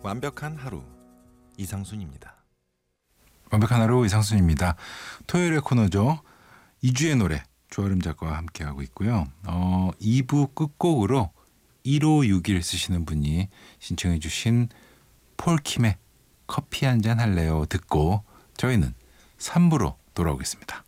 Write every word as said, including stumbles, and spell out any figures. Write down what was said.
완벽한 하루 이상순입니다. 완벽한 하루 이상순입니다. 토요일의 코너죠. 이주의 노래 조아름 작가와 함께하고 있고요. 어, 이 부 끝곡으로 일오육일 쓰시는 분이 신청해 주신 폴킴의 커피 한잔 할래요 듣고 저희는 삼 부로 돌아오겠습니다.